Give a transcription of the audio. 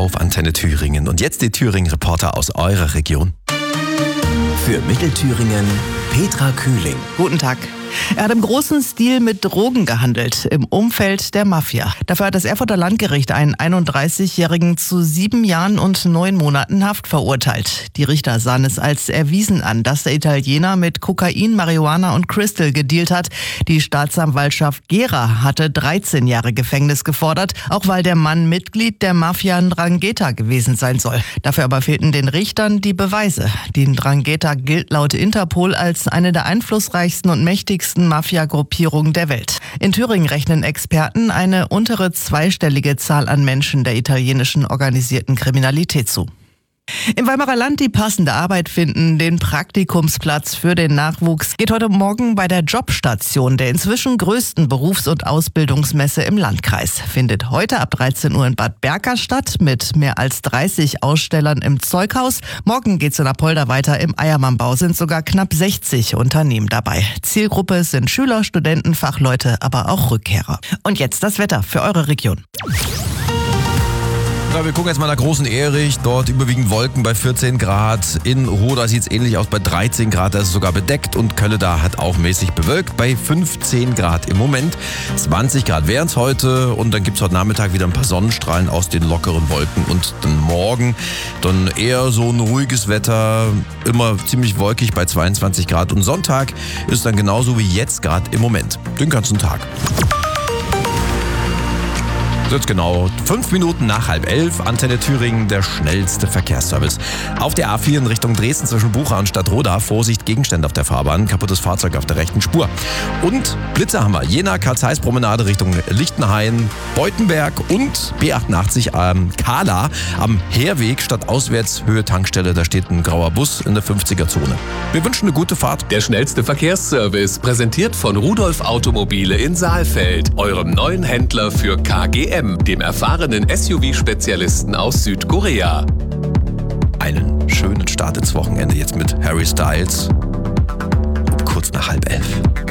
auf Antenne Thüringen. Und jetzt die Thüringen-Reporter aus eurer Region. Für Mittelthüringen Petra Kühling. Guten Tag. Er hat im großen Stil mit Drogen gehandelt, im Umfeld der Mafia. Dafür hat das Erfurter Landgericht einen 31-Jährigen zu 7 Jahren und 9 Monaten Haft verurteilt. Die Richter sahen es als erwiesen an, dass der Italiener mit Kokain, Marihuana und Crystal gedealt hat. Die Staatsanwaltschaft Gera hatte 13 Jahre Gefängnis gefordert, auch weil der Mann Mitglied der Mafia 'Ndrangheta gewesen sein soll. Dafür aber fehlten den Richtern die Beweise. Die 'Ndrangheta gilt laut Interpol als eine der einflussreichsten und mächtigsten Mafia-Gruppierungen der Welt. In Thüringen rechnen Experten eine untere zweistellige Zahl an Menschen der italienischen organisierten Kriminalität zu. Im Weimarer Land die passende Arbeit finden, den Praktikumsplatz für den Nachwuchs, geht heute Morgen bei der Jobstation, der inzwischen größten Berufs- und Ausbildungsmesse im Landkreis. Findet heute ab 13 Uhr in Bad Berka statt, mit mehr als 30 Ausstellern im Zeughaus. Morgen geht's in Apolda weiter. Im Eiermannbau sind sogar knapp 60 Unternehmen dabei. Zielgruppe sind Schüler, Studenten, Fachleute, aber auch Rückkehrer. Und jetzt das Wetter für eure Region. Ja, wir gucken jetzt mal nach Großen Erich. Dort überwiegend Wolken bei 14 Grad. In Roda sieht es ähnlich aus bei 13 Grad. Da ist es sogar bedeckt. Und Kölleda hat auch mäßig bewölkt bei 15 Grad im Moment. 20 Grad wären es heute. Und dann gibt es heute Nachmittag wieder ein paar Sonnenstrahlen aus den lockeren Wolken. Und dann morgen dann eher so ein ruhiges Wetter. Immer ziemlich wolkig bei 22 Grad. Und Sonntag ist dann genauso wie jetzt gerade im Moment. Den ganzen Tag. Jetzt genau 5 Minuten nach 10:30, Antenne Thüringen, der schnellste Verkehrsservice. Auf der A4 in Richtung Dresden zwischen Bucha und Stadtroda, Vorsicht, Gegenstände auf der Fahrbahn, kaputtes Fahrzeug auf der rechten Spur. Und Blitze haben wir, Jena, Karl-Zeiss-Promenade Richtung Lichtenhain, Beutenberg und B88 Kahla am Heerweg statt auswärts Höhe Tankstelle, da steht ein grauer Bus in der 50er-Zone. Wir wünschen eine gute Fahrt. Der schnellste Verkehrsservice, präsentiert von Rudolf Automobile in Saalfeld, eurem neuen Händler für KGM, dem erfahrenen SUV-Spezialisten aus Südkorea. Einen schönen Start ins Wochenende jetzt mit Harry Styles. Kurz nach 10:30.